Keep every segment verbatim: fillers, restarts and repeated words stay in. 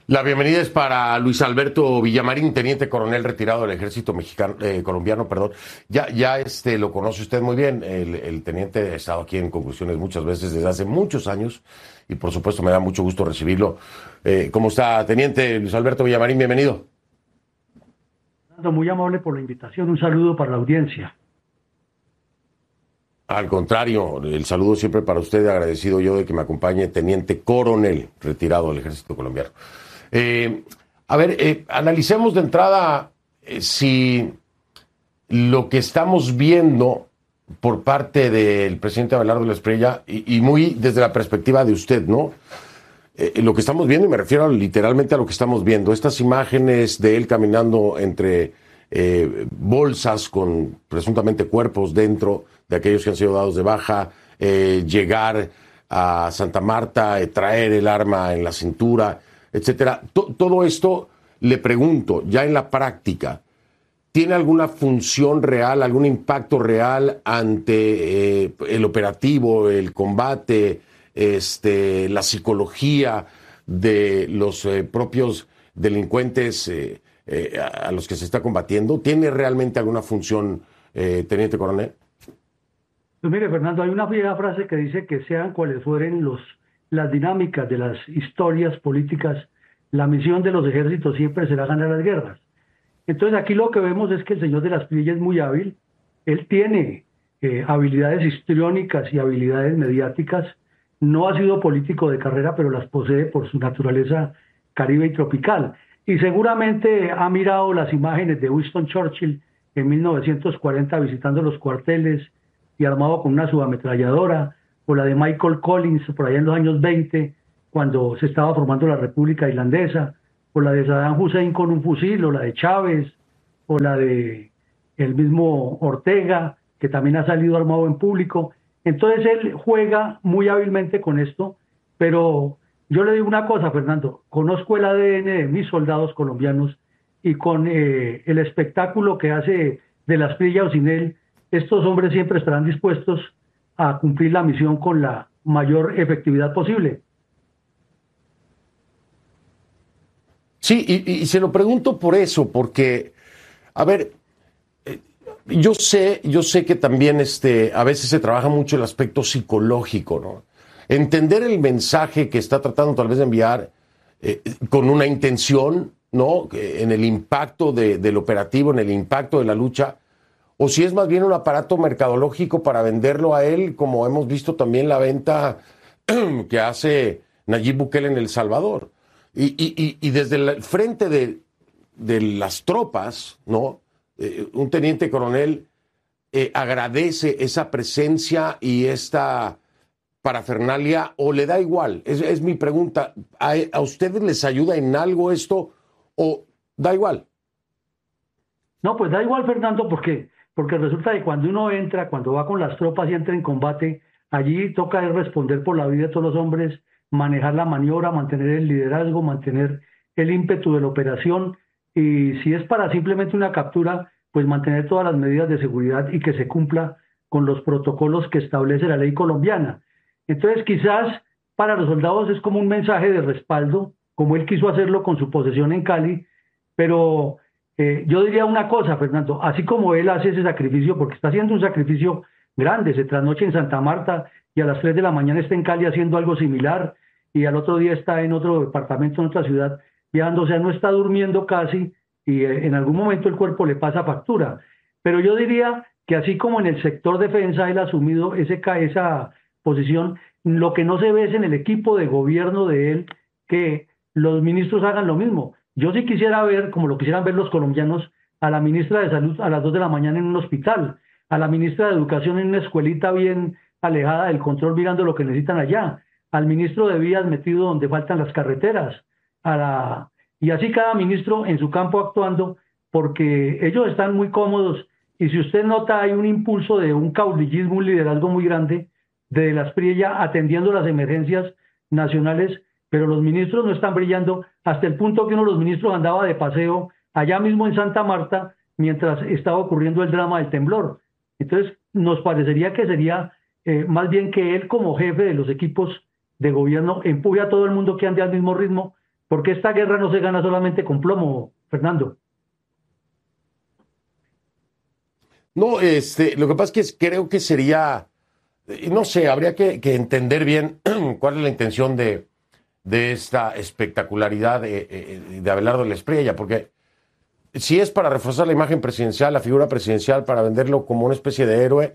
La bienvenida es para Luis Alberto Villamarín, teniente coronel retirado del ejército mexicano, eh, colombiano, perdón. Ya, ya este, lo conoce usted muy bien. El, el teniente ha estado aquí en Conclusiones muchas veces desde hace muchos años y por supuesto me da mucho gusto recibirlo. Eh, ¿Cómo está, teniente Luis Alberto Villamarín? Bienvenido. Muy amable por la invitación. Un saludo para la audiencia. Al contrario, el saludo siempre para usted, agradecido yo de que me acompañe, teniente coronel retirado del ejército colombiano. Eh, a ver, eh, analicemos de entrada eh, si lo que estamos viendo por parte del presidente Abelardo de la Espriella, y, y muy desde la perspectiva de usted, ¿no? Eh, lo que estamos viendo, y me refiero literalmente a lo que estamos viendo, estas imágenes de él caminando entre eh, bolsas con presuntamente cuerpos dentro de aquellos que han sido dados de baja, eh, llegar a Santa Marta, eh, traer el arma en la cintura, etcétera. To- todo esto, le pregunto, ya en la práctica, ¿tiene alguna función real, algún impacto real ante eh, el operativo, el combate, este, la psicología de los eh, propios delincuentes eh, eh, a, a los que se está combatiendo? ¿Tiene realmente alguna función, eh, teniente coronel? Pues mire, Fernando, hay una vieja frase que dice que sean cuales fueren los, las dinámicas de las historias políticas, la misión de los ejércitos siempre será ganar las guerras. Entonces aquí lo que vemos es que el señor de las Pillas es muy hábil. Él tiene eh, habilidades histriónicas y habilidades mediáticas. No ha sido político de carrera, pero las posee por su naturaleza caribe y tropical. Y seguramente ha mirado las imágenes de Winston Churchill en mil novecientos cuarenta visitando los cuarteles y armado con una subametralladora, o la de Michael Collins por allá en los años veinte, cuando se estaba formando la República Irlandesa, o la de Saddam Hussein con un fusil, o la de Chávez, o la de el mismo Ortega, que también ha salido armado en público. Entonces él juega muy hábilmente con esto, pero yo le digo una cosa, Fernando, conozco el A D N de mis soldados colombianos y con eh, el espectáculo que hace de las Asprilla o sin él, estos hombres siempre estarán dispuestos a cumplir la misión con la mayor efectividad posible. Sí, y, y se lo pregunto por eso, porque, a ver, eh, yo sé, yo sé que también este, a veces se trabaja mucho el aspecto psicológico, ¿no? Entender el mensaje que está tratando tal vez de enviar eh, con una intención, ¿no? En el impacto de, del operativo, en el impacto de la lucha, o si es más bien un aparato mercadológico para venderlo a él, como hemos visto también la venta que hace Nayib Bukele en El Salvador. Y, y, y desde el frente de, de las tropas, ¿no? Eh, un teniente coronel eh, agradece esa presencia y esta parafernalia, o le da igual. Es, es mi pregunta. ¿A, ¿A ustedes les ayuda en algo esto o da igual? No, pues da igual, Fernando, porque, porque resulta que cuando uno entra, cuando va con las tropas y entra en combate, allí toca es responder por la vida de todos los hombres, manejar la maniobra, mantener el liderazgo, mantener el ímpetu de la operación, y si es para simplemente una captura, pues mantener todas las medidas de seguridad y que se cumpla con los protocolos que establece la ley colombiana. Entonces, quizás para los soldados es como un mensaje de respaldo, como él quiso hacerlo con su posesión en Cali, pero eh, yo diría una cosa, Fernando, así como él hace ese sacrificio, porque está haciendo un sacrificio grande, se trasnocha en Santa Marta y a las tres de la mañana está en Cali haciendo algo similar y al otro día está en otro departamento, en otra ciudad, viajando, o sea, no está durmiendo casi y eh, en algún momento el cuerpo le pasa factura. Pero yo diría que así como en el sector defensa él ha asumido ese, esa posición, lo que no se ve es en el equipo de gobierno de él que los ministros hagan lo mismo. Yo sí quisiera ver, como lo quisieran ver los colombianos, a la ministra de Salud a las dos de la mañana en un hospital, a la ministra de Educación en una escuelita bien alejada del control mirando lo que necesitan allá, al ministro de Vías metido donde faltan las carreteras, a la... y así cada ministro en su campo actuando, porque ellos están muy cómodos y si usted nota hay un impulso de un caudillismo, un liderazgo muy grande de las Asprilla atendiendo las emergencias nacionales, pero los ministros no están brillando hasta el punto que uno de los ministros andaba de paseo allá mismo en Santa Marta mientras estaba ocurriendo el drama del temblor. Entonces, nos parecería que sería eh, más bien que él como jefe de los equipos de gobierno empuje a todo el mundo que ande al mismo ritmo, porque esta guerra no se gana solamente con plomo, Fernando. No, este, lo que pasa es que creo que sería, no sé, habría que, que entender bien cuál es la intención de, de esta espectacularidad de, de Abelardo de la Espriella, porque si es para reforzar la imagen presidencial, la figura presidencial, para venderlo como una especie de héroe,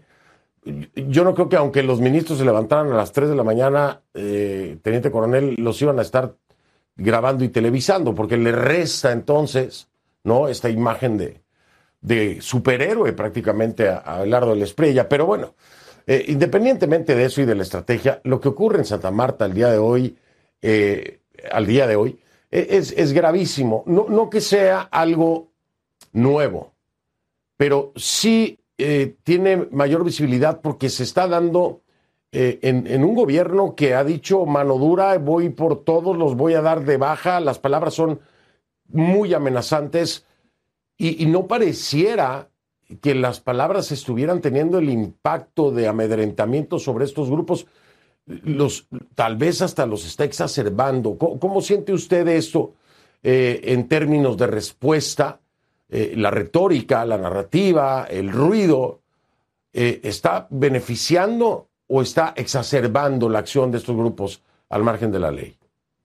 yo no creo que aunque los ministros se levantaran a las tres de la mañana, eh, teniente coronel, los iban a estar grabando y televisando, porque le resta entonces, ¿no?, esta imagen de, de superhéroe prácticamente a, a Abelardo de la Espriella. Pero bueno, eh, independientemente de eso y de la estrategia, lo que ocurre en Santa Marta al día de hoy, eh, al día de hoy, es, es gravísimo. No, no que sea algo nuevo, pero sí eh, tiene mayor visibilidad porque se está dando eh, en, en un gobierno que ha dicho mano dura, voy por todos, los voy a dar de baja, las palabras son muy amenazantes y, y no pareciera que las palabras estuvieran teniendo el impacto de amedrentamiento sobre estos grupos. Los, tal vez hasta los está exacerbando. ¿Cómo, cómo siente usted esto eh, en términos de respuesta? Eh, la retórica, la narrativa, el ruido, eh, ¿está beneficiando o está exacerbando la acción de estos grupos al margen de la ley?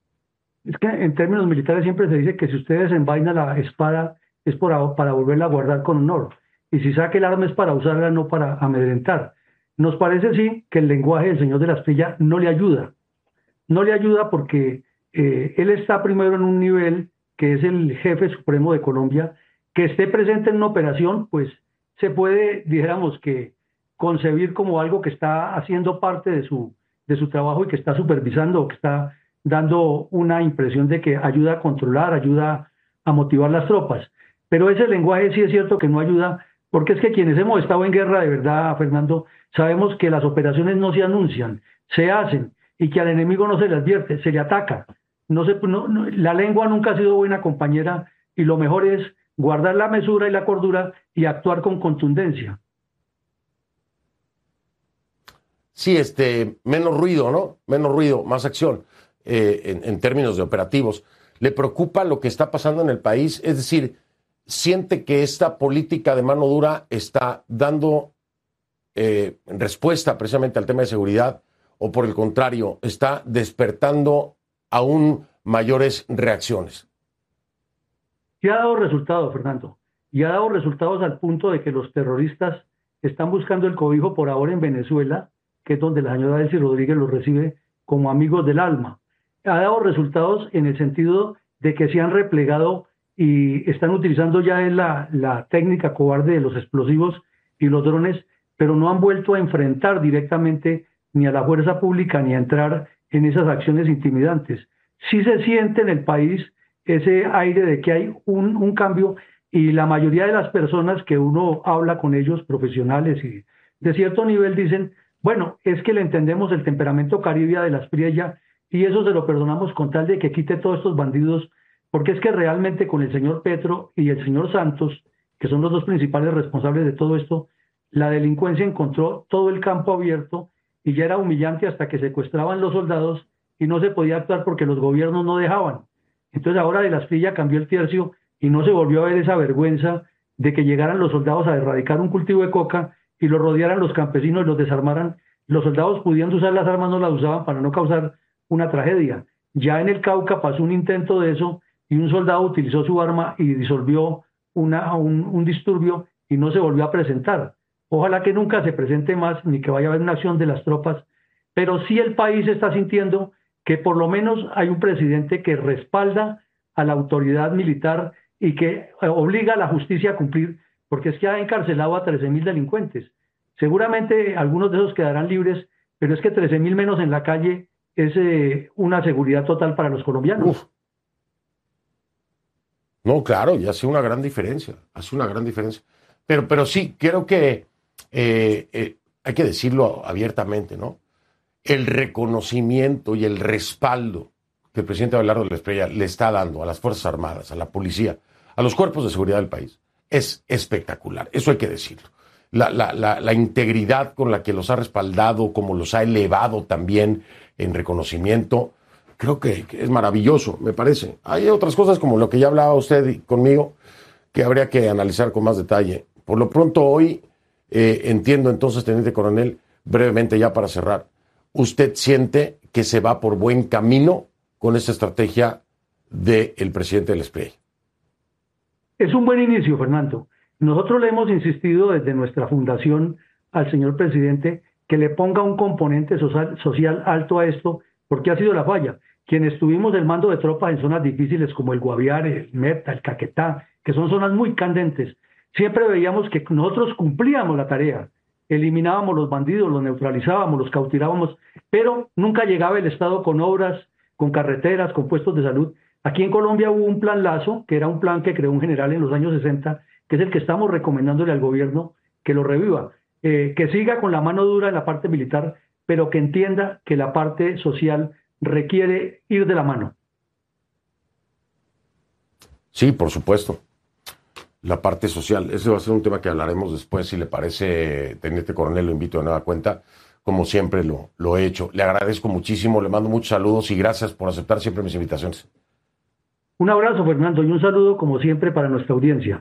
Es que en términos militares siempre se dice que si usted desenvaina la espada es para, para volverla a guardar con honor, y si saca el arma es para usarla, no para amedrentar. Nos parece, sí, que el lenguaje del señor de la Espriella no le ayuda. No le ayuda porque eh, él está primero en un nivel que es el jefe supremo de Colombia. Que esté presente en una operación, pues se puede, dijéramos, que concebir como algo que está haciendo parte de su, de su trabajo y que está supervisando, o que está dando una impresión de que ayuda a controlar, ayuda a motivar las tropas. Pero ese lenguaje sí es cierto que no ayuda, porque es que quienes hemos estado en guerra de verdad, Fernando, sabemos que las operaciones no se anuncian, se hacen, y que al enemigo no se le advierte, se le ataca. No se, no, no, la lengua nunca ha sido buena compañera, y lo mejor es guardar la mesura y la cordura y actuar con contundencia. Sí, este, menos ruido, ¿no? Menos ruido, más acción eh, en, en términos de operativos. ¿Le preocupa lo que está pasando en el país? Es decir, ¿siente que esta política de mano dura está dando eh, respuesta precisamente al tema de seguridad o por el contrario, está despertando aún mayores reacciones? Y ha dado resultados, Fernando, y ha dado resultados al punto de que los terroristas están buscando el cobijo por ahora en Venezuela, que es donde la señora Delcy Rodríguez los recibe como amigos del alma. Ha dado resultados en el sentido de que se han replegado y están utilizando ya la, la técnica cobarde de los explosivos y los drones, pero no han vuelto a enfrentar directamente ni a la fuerza pública ni a entrar en esas acciones intimidantes. Sí se siente en el país ese aire de que hay un, un cambio, y la mayoría de las personas que uno habla con ellos, profesionales y de cierto nivel, dicen, bueno, es que le entendemos el temperamento caribia de la Espriella y eso se lo perdonamos con tal de que quite todos estos bandidos, porque es que realmente con el señor Petro y el señor Santos, que son los dos principales responsables de todo esto, la delincuencia encontró todo el campo abierto y ya era humillante hasta que secuestraban los soldados y no se podía actuar porque los gobiernos no dejaban. Entonces ahora de la Espriella cambió el tercio y no se volvió a ver esa vergüenza de que llegaran los soldados a erradicar un cultivo de coca y los rodearan los campesinos y los desarmaran. Los soldados, pudiendo usar las armas, no las usaban para no causar una tragedia. Ya en el Cauca pasó un intento de eso y un soldado utilizó su arma y disolvió una, un, un disturbio y no se volvió a presentar. Ojalá que nunca se presente más ni que vaya a haber una acción de las tropas, pero sí el país está sintiendo que por lo menos hay un presidente que respalda a la autoridad militar y que obliga a la justicia a cumplir, porque es que ha encarcelado a trece mil delincuentes. Seguramente algunos de esos quedarán libres, pero es que trece mil menos en la calle es eh, una seguridad total para los colombianos. Uf. No, claro, y hace una gran diferencia, hace una gran diferencia. Pero, pero sí, creo que eh, eh, hay que decirlo abiertamente, ¿no? El reconocimiento y el respaldo que el presidente Abelardo de la Espriella le está dando a las Fuerzas Armadas, a la policía, a los cuerpos de seguridad del país, es espectacular. Eso hay que decirlo. La, la, la, la integridad con la que los ha respaldado, como los ha elevado también en reconocimiento, creo que, que es maravilloso, me parece. Hay otras cosas como lo que ya hablaba usted conmigo que habría que analizar con más detalle. Por lo pronto hoy eh, entiendo entonces, teniente coronel, brevemente ya para cerrar, ¿usted siente que se va por buen camino con esta estrategia del presidente del S P R I? Es un buen inicio, Fernando. Nosotros le hemos insistido desde nuestra fundación al señor presidente que le ponga un componente social, social alto a esto, porque ha sido la falla. Quienes tuvimos el mando de tropas en zonas difíciles como el Guaviare, el Meta, el Caquetá, que son zonas muy candentes, siempre veíamos que nosotros cumplíamos la tarea, eliminábamos los bandidos, los neutralizábamos, los cautivábamos, pero nunca llegaba el Estado con obras, con carreteras, con puestos de salud. Aquí en Colombia hubo un plan Lazo, que era un plan que creó un general en los años sesenta, que es el que estamos recomendándole al gobierno que lo reviva, eh, que siga con la mano dura en la parte militar, pero que entienda que la parte social requiere ir de la mano. Sí, por supuesto. La parte social, ese va a ser un tema que hablaremos después, si le parece, teniente coronel, lo invito de nueva cuenta, como siempre lo, lo he hecho. Le agradezco muchísimo, le mando muchos saludos y gracias por aceptar siempre mis invitaciones. Un abrazo, Fernando, y un saludo, como siempre, para nuestra audiencia.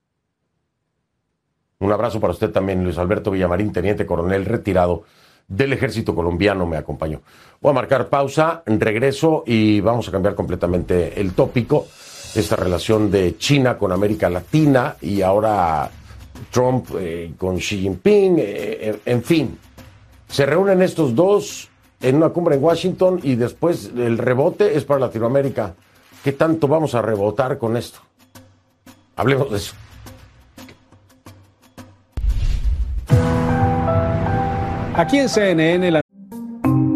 Un abrazo para usted también, Luis Alberto Villamarín, teniente coronel retirado del ejército colombiano, me acompañó. Voy a marcar pausa, regreso y vamos a cambiar completamente el tópico. Esta relación de China con América Latina y ahora Trump eh, con Xi Jinping, eh, en fin. Se reúnen estos dos en una cumbre en Washington y después el rebote es para Latinoamérica. ¿Qué tanto vamos a rebotar con esto? Hablemos de eso. Aquí en C N N la